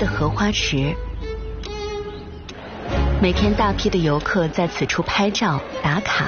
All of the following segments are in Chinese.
的荷花池。每天大批的游客在此处拍照打卡。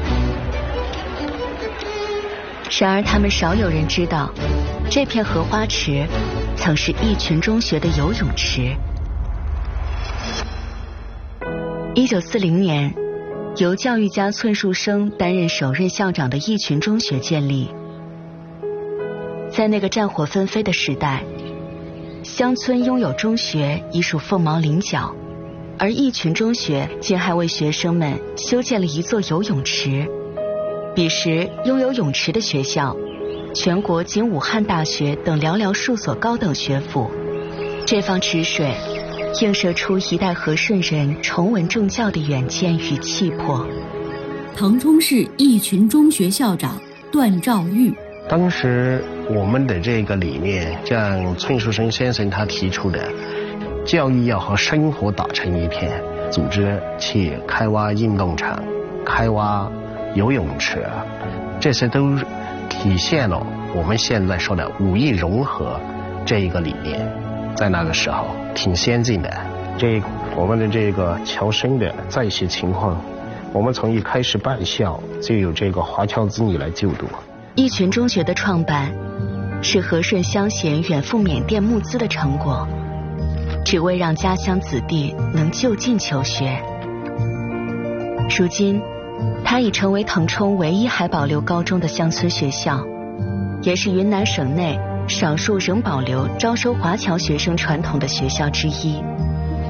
然而他们少有人知道，这片荷花池曾是义群中学的游泳池。1940年，由教育家村树生担任首任校长的义群中学建立。在那个战火纷飞的时代，乡村拥有中学已属凤毛麟角，而义群中学竟还为学生们修建了一座游泳池。彼时拥有泳池的学校，全国仅武汉大学等寥寥数所高等学府。这方池水映射出一代和顺人崇文重教的远见与气魄。 腾冲市义群中学校长段兆玉， 当时我们的这个理念，像村树生先生他提出的，教育要和生活打成一片，组织去开挖运动场、开挖游泳池，这些都体现了我们现在说的五艺融合这一个理念，在那个时候挺先进的。我们的这个侨生的在学情况，我们从一开始办校就有这个华侨子女来就读。 义群中学的创办是和顺乡贤远赴缅甸募资的成果，只为让家乡子弟能就近求学。如今它已成为腾冲唯一还保留高中的乡村学校，也是云南省内少数仍保留招收华侨学生传统的学校之一。